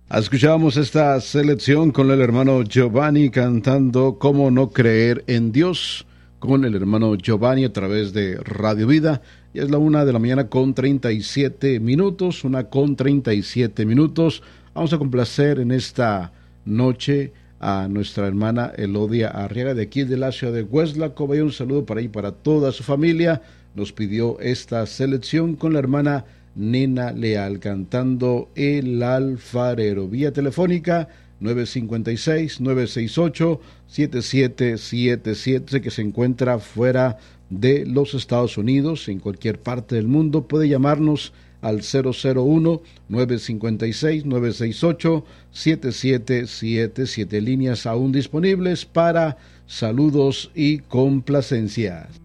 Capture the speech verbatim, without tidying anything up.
Escuchábamos esta selección con el hermano Giovanni cantando "Cómo no creer en Dios", con el hermano Giovanni a través de Radio Vida. Y es la una de la mañana con treinta y siete minutos, una con treinta y siete minutos. Vamos a complacer en esta noche a nuestra hermana Elodia Arriaga de aquí de la ciudad de Hueslaco. Vaya un saludo para ahí, para toda su familia. Nos pidió esta selección con la hermana Nena Leal cantando El Alfarero. Vía telefónica nueve cinco seis, nueve seis ocho, siete siete siete siete. Sé que se encuentra fuera de los Estados Unidos, en cualquier parte del mundo. Puede llamarnos al cero cero uno, nueve cinco seis, nueve seis ocho, siete siete siete siete. Líneas aún disponibles para saludos y complacencias.